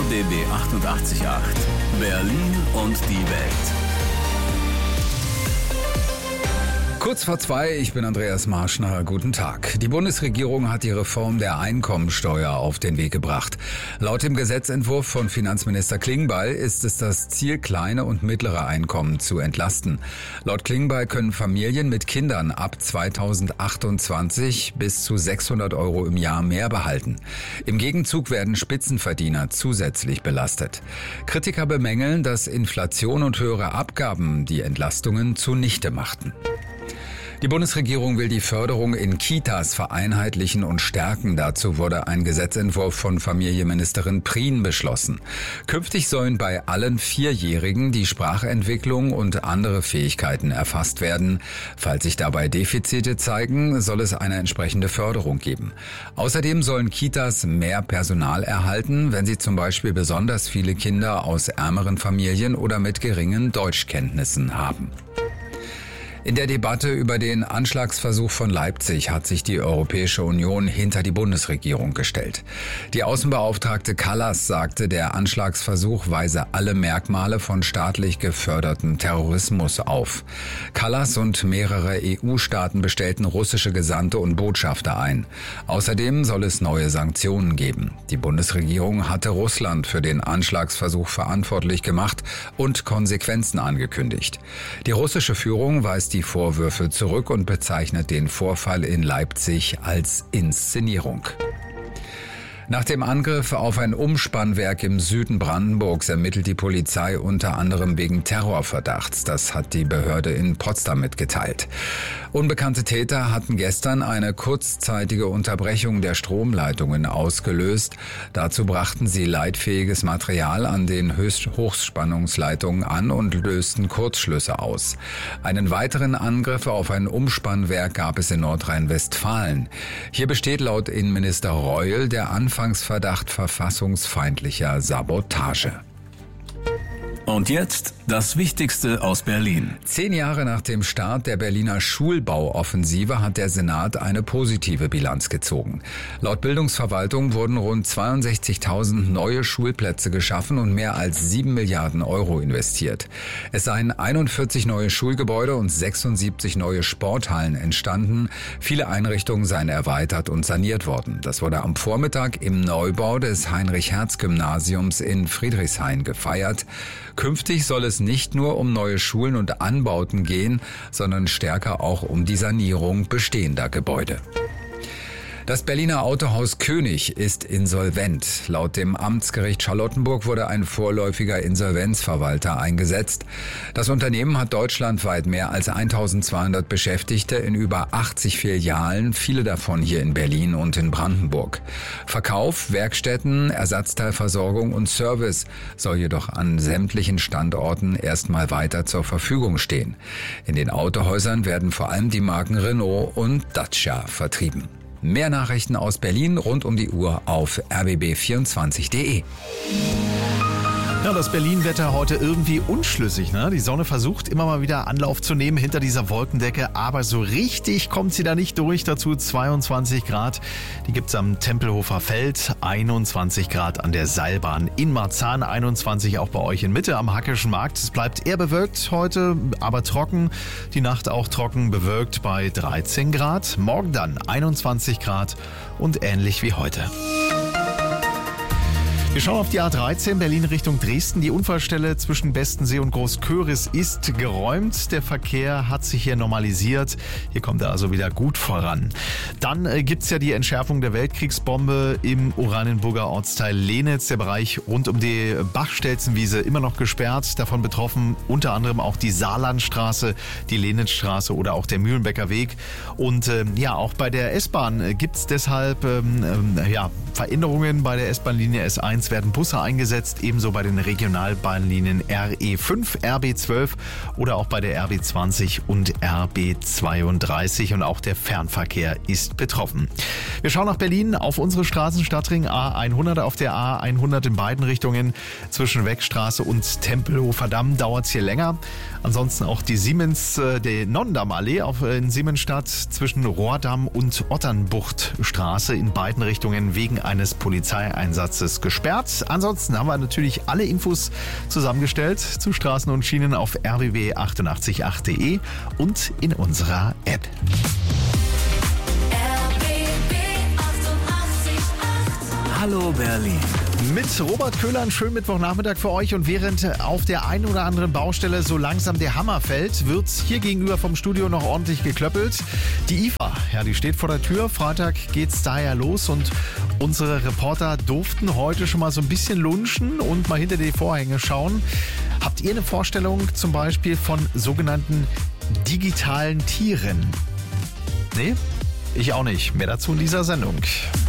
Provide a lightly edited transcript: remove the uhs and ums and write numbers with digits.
RBB 88.8 Berlin und die Welt. Kurz vor 2, ich bin Andreas Marschner, guten Tag. Die Bundesregierung hat die Reform der Einkommensteuer auf den Weg gebracht. Laut dem Gesetzentwurf von Finanzminister Klingbeil ist es das Ziel, kleine und mittlere Einkommen zu entlasten. Laut Klingbeil können Familien mit Kindern ab 2028 bis zu 600 Euro im Jahr mehr behalten. Im Gegenzug werden Spitzenverdiener zusätzlich belastet. Kritiker bemängeln, dass Inflation und höhere Abgaben die Entlastungen zunichte machten. Die Bundesregierung will die Förderung in Kitas vereinheitlichen und stärken. Dazu wurde ein Gesetzentwurf von Familienministerin Prien beschlossen. Künftig sollen bei allen Vierjährigen die Sprachentwicklung und andere Fähigkeiten erfasst werden. Falls sich dabei Defizite zeigen, soll es eine entsprechende Förderung geben. Außerdem sollen Kitas mehr Personal erhalten, wenn sie zum Beispiel besonders viele Kinder aus ärmeren Familien oder mit geringen Deutschkenntnissen haben. In der Debatte über den Anschlagsversuch von Leipzig hat sich die Europäische Union hinter die Bundesregierung gestellt. Die Außenbeauftragte Kallas sagte, der Anschlagsversuch weise alle Merkmale von staatlich gefördertem Terrorismus auf. Kallas und mehrere EU-Staaten bestellten russische Gesandte und Botschafter ein. Außerdem soll es neue Sanktionen geben. Die Bundesregierung hatte Russland für den Anschlagsversuch verantwortlich gemacht und Konsequenzen angekündigt. Die russische Führung weist die Vorwürfe zurück und bezeichnet den Vorfall in Leipzig als Inszenierung. Nach dem Angriff auf ein Umspannwerk im Süden Brandenburgs ermittelt die Polizei unter anderem wegen Terrorverdachts. Das hat die Behörde in Potsdam mitgeteilt. Unbekannte Täter hatten gestern eine kurzzeitige Unterbrechung der Stromleitungen ausgelöst. Dazu brachten sie leitfähiges Material an den Hochspannungsleitungen an und lösten Kurzschlüsse aus. Einen weiteren Angriff auf ein Umspannwerk gab es in Nordrhein-Westfalen. Hier besteht laut Innenminister Reul der Anfangsverdacht verfassungsfeindlicher Sabotage. Und jetzt das Wichtigste aus Berlin. 10 Jahre nach dem Start der Berliner Schulbauoffensive hat der Senat eine positive Bilanz gezogen. Laut Bildungsverwaltung wurden rund 62.000 neue Schulplätze geschaffen und mehr als 7 Milliarden Euro investiert. Es seien 41 neue Schulgebäude und 76 neue Sporthallen entstanden. Viele Einrichtungen seien erweitert und saniert worden. Das wurde am Vormittag im Neubau des Heinrich-Hertz-Gymnasiums in Friedrichshain gefeiert. Künftig soll es nicht nur um neue Schulen und Anbauten gehen, sondern stärker auch um die Sanierung bestehender Gebäude. Das Berliner Autohaus König ist insolvent. Laut dem Amtsgericht Charlottenburg wurde ein vorläufiger Insolvenzverwalter eingesetzt. Das Unternehmen hat deutschlandweit mehr als 1.200 Beschäftigte in über 80 Filialen, viele davon hier in Berlin und in Brandenburg. Verkauf, Werkstätten, Ersatzteilversorgung und Service soll jedoch an sämtlichen Standorten erstmal weiter zur Verfügung stehen. In den Autohäusern werden vor allem die Marken Renault und Dacia vertrieben. Mehr Nachrichten aus Berlin rund um die Uhr auf rbb24.de. Ja, das Berlin-Wetter heute irgendwie unschlüssig, ne? Die Sonne versucht immer mal wieder Anlauf zu nehmen hinter dieser Wolkendecke, aber so richtig kommt sie da nicht durch. Dazu 22 Grad. Die gibt's am Tempelhofer Feld, 21 Grad an der Seilbahn in Marzahn, 21 auch bei euch in Mitte am Hackischen Markt. Es bleibt eher bewölkt heute, aber trocken. Die Nacht auch trocken, bewölkt bei 13 Grad. Morgen dann 21 Grad und ähnlich wie heute. Wir schauen auf die A13 Berlin Richtung Dresden. Die Unfallstelle zwischen Bestensee und Großköris ist geräumt. Der Verkehr hat sich hier normalisiert. Hier kommt er also wieder gut voran. Dann gibt's ja die Entschärfung der Weltkriegsbombe im Oranienburger Ortsteil Lehnitz. Der Bereich rund um die Bachstelzenwiese immer noch gesperrt. Davon betroffen unter anderem auch die Saarlandstraße, die Lenitzstraße oder auch der Mühlenbecker Weg. Und auch bei der S-Bahn gibt's deshalb Veränderungen. Bei der S-Bahn-Linie S1 werden Busse eingesetzt, ebenso bei den Regionalbahnlinien RE5, RB12 oder auch bei der RB20 und RB32 und auch der Fernverkehr ist betroffen. Wir schauen nach Berlin auf unsere Straßen, Stadtring A100 auf der A100 in beiden Richtungen zwischen Weckstraße und Tempelhofer Damm dauert es hier länger. Ansonsten auch die die Nonnendammallee in Siemensstadt zwischen Rohrdamm und Otternbuchtstraße in beiden Richtungen wegen eines Polizeieinsatzes gesperrt. Ansonsten haben wir natürlich alle Infos zusammengestellt zu Straßen und Schienen auf rbb888.de und in unserer App. Hallo Berlin. Mit Robert Köhler einen schönen Mittwochnachmittag für euch. Und während auf der einen oder anderen Baustelle so langsam der Hammer fällt, wird hier gegenüber vom Studio noch ordentlich geklöppelt. Die IFA, ja, die steht vor der Tür. Freitag geht's daher los und unsere Reporter durften heute schon mal so ein bisschen lunchen und mal hinter die Vorhänge schauen. Habt ihr eine Vorstellung zum Beispiel von sogenannten digitalen Tieren? Nee? Ich auch nicht. Mehr dazu in dieser Sendung.